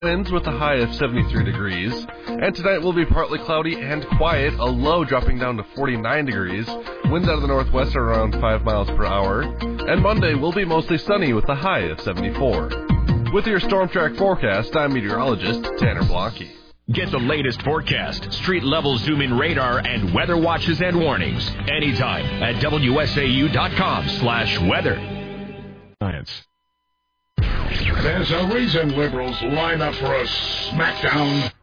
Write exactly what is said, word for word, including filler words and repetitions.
Winds with a high of seventy-three degrees, and tonight will be partly cloudy and quiet, a low dropping down to forty-nine degrees, winds out of the northwest are around five miles per hour, and Monday will be mostly sunny with a high of seventy-four. With your Storm Track forecast, I'm meteorologist Tanner Blanke. Get the latest forecast, street-level zoom-in radar, and weather watches and warnings anytime at W S A U dot com slash weather. Science. There's a reason liberals line up for a smackdown